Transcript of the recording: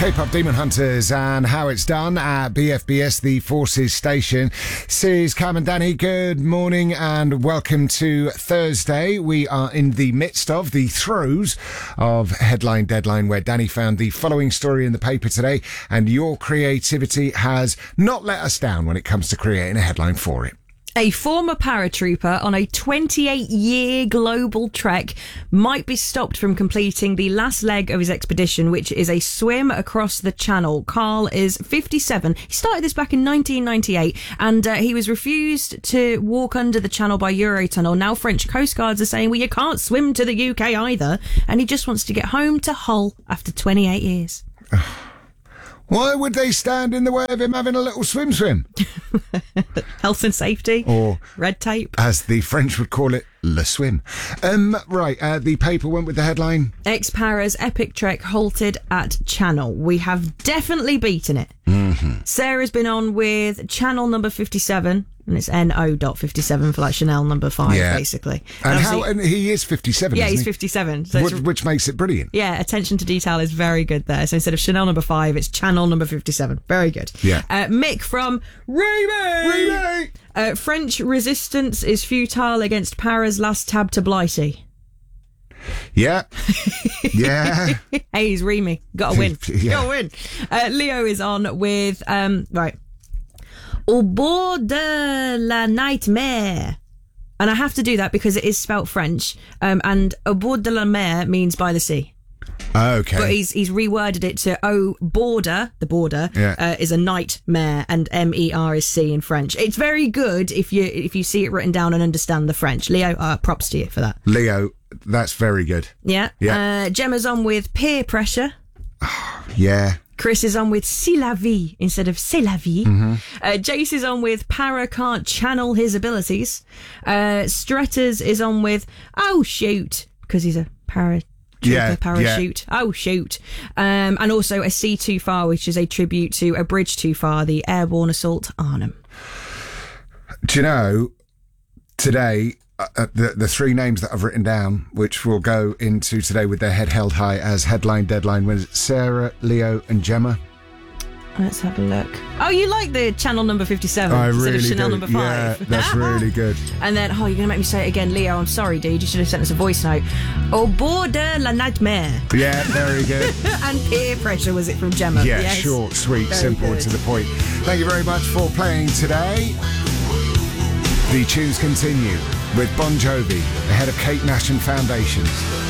K-pop Demon Hunters and how it's done at BFBS, the Forces station. This is Cam and Danny. Good morning and welcome to Thursday. We are in the midst of the throes of Headline Deadline, where Danny found the following story in the paper today, and your creativity has not let us down when it comes to creating a headline for it. A former paratrooper on a 28-year global trek might be stopped from completing the last leg of his expedition, which is a swim across the Channel. Carl is 57. He started this back in 1998, and he was refused to walk under the Channel by Eurotunnel. Now French Coast Guards are saying, well, you can't swim to the UK either, and he just wants to get home to Hull after 28 years. Why would they stand in the way of him having a little swim? Health and safety. Or red tape. As the French would call it, le swim. The paper went with the headline. Ex-Para's epic trek halted at Channel. We have definitely beaten it. Mm-hmm. Sarah's been on with Channel number 57. And it's NO.57 for like Chanel number 5, basically. And he is 57, yeah, isn't he's he? 57. So which makes it brilliant. Yeah, attention to detail is very good there. So instead of Chanel number 5, it's Channel number 57. Very good. Yeah. Mick from Remy! French resistance is futile against Para's last tab to Blighty. Yeah. Yeah. Hey, he's Remy. Gotta win. Yeah. Gotta win. Leo is on with, right. Au bord de la nightmare. And I have to do that because it is spelt French. And au bord de la mer means by the sea. Okay. But he's reworded it to border, the border, is a nightmare, and MER is sea in French. It's very good if you see it written down and understand the French. Leo, props to you for that. Leo, that's very good. Yeah. Gemma's on with peer pressure. Yeah. Chris is on with C'est la vie instead of C'est la vie. Mm-hmm. Jace is on with Para can't channel his abilities. Stretters is on with oh shoot, because he's a parachute. Oh shoot. And also a C Too Far, which is a tribute to A Bridge Too Far, the airborne assault Arnhem. Do you know, today the three names that I've written down, which will go into today with their head held high as Headline Deadline, was Sarah, Leo and Gemma. Let's have a look. Oh, you like the Channel number 57 I instead really of Chanel do. number 5? Yeah, that's really good. And then, you're going to make me say it again. Leo, I'm sorry, dude. You should have sent us a voice note. Au bord de la nightmare. Yeah, very good. And peer pressure, was it from Gemma? Yeah, yes. Short, sweet, Very simple, good. and to the point. Thank you very much for playing today. The tunes continue with Bon Jovi, the head of Kate Nash and Foundations.